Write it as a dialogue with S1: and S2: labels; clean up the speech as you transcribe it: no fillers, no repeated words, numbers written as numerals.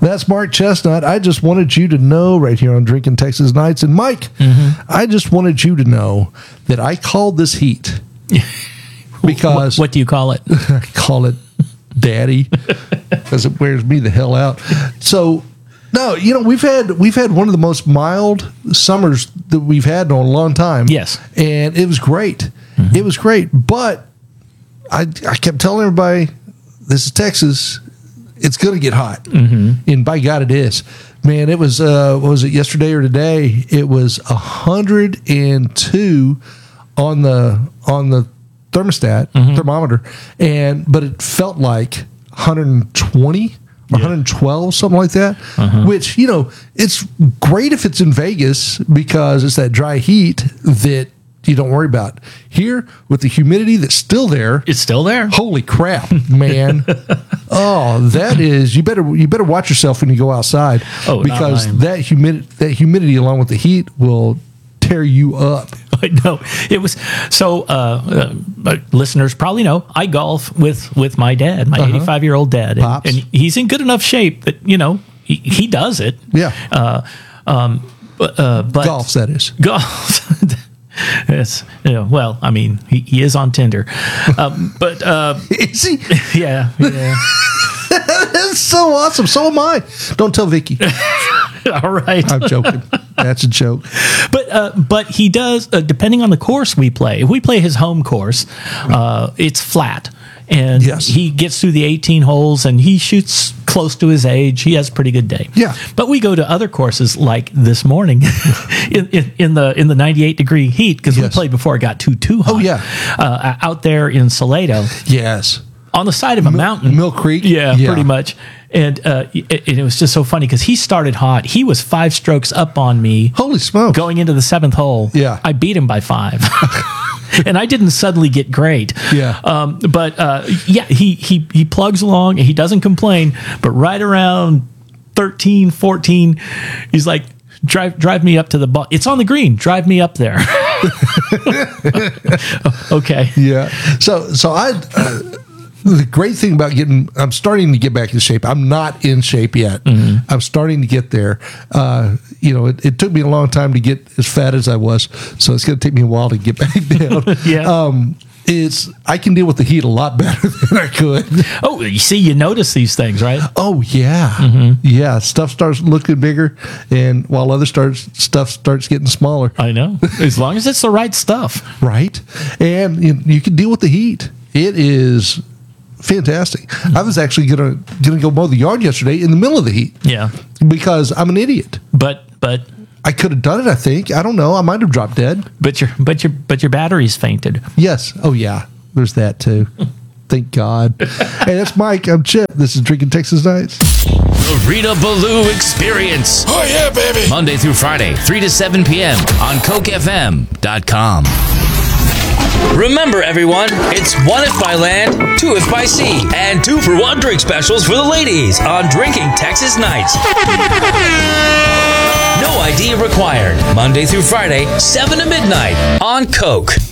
S1: That's Mark Chestnut. I just wanted you to know right here on Drinking Texas Nights. And Mike, I just wanted you to know that I called this heat because...
S2: What do you call it?
S1: I call it Daddy because it wears me the hell out. So... No, we've had one of the most mild summers that we've had in a long time.
S2: Yes.
S1: And it was great. It was great. But I kept telling everybody, this is Texas. It's going to get hot. And by God, it is. Man, it was, what was it, yesterday or today? It was 102 on the thermometer. But it felt like 120. 112, something like that, which, it's great if it's in Vegas because it's that dry heat that you don't worry about. Here, with the humidity that's still there.
S2: It's still there.
S1: Holy crap, man. That is, you better watch yourself when you go outside because that humidity along with the heat will tear you up.
S2: I know. It was so. Listeners probably know I golf with my dad, my 85-year-old dad, and he's in good enough shape that he does it.
S1: Yeah.
S2: But
S1: golf, that is
S2: golf. Yes. Well, I mean, he is on Tinder, but
S1: is he?
S2: Yeah.
S1: That's so awesome. So am I. Don't tell Vicky.
S2: All right.
S1: I'm joking. That's a joke.
S2: But he does, depending on the course we play. If we play his home course, it's flat. And he gets through the 18 holes and he shoots close to his age. He has a pretty good day.
S1: Yeah.
S2: But we go to other courses like this morning in the 98 degree heat because we played before it got too hot.
S1: Oh, yeah.
S2: Out there in Salado.
S1: Yes.
S2: On the side of a mountain.
S1: Mill Creek?
S2: Yeah, pretty much. And it was just so funny because he started hot. He was 5 strokes up on me.
S1: Holy smoke.
S2: Going into the 7th hole.
S1: Yeah.
S2: I beat him by 5. And I didn't suddenly get great.
S1: Yeah.
S2: He plugs along and he doesn't complain. But right around 13, 14, he's like, drive me up to the ball. It's on the green. Drive me up there. Okay.
S1: Yeah. So the great thing about I'm starting to get back in shape. I'm not in shape yet. I'm starting to get there. It took me a long time to get as fat as I was, so it's going to take me a while to get back down. I can deal with the heat a lot better than I could.
S2: Oh, you see, you notice these things, right?
S1: Oh, yeah. Yeah, stuff starts looking bigger, and while other stuff starts getting smaller.
S2: I know. As long as it's the right stuff.
S1: Right. And you can deal with the heat. It is fantastic. I was actually gonna go mow the yard yesterday in the middle of the heat.
S2: Yeah.
S1: Because I'm an idiot.
S2: But
S1: I could have done it, I think. I don't know. I might have dropped dead.
S2: But your battery's fainted.
S1: Yes. Oh yeah. There's that too. Thank God. Hey, that's Mike. I'm Chip. This is Drinking Texas Nights.
S3: The Rita Ballou Experience.
S4: Oh yeah, baby.
S3: Monday through Friday, 3 to 7 p.m. on CokeFM.com. Remember, everyone, it's 1 if by land, 2 if by sea, and 2-for-1 drink specials for the ladies on Drinking Texas Nights. No ID required. Monday through Friday, 7 to midnight on Coke.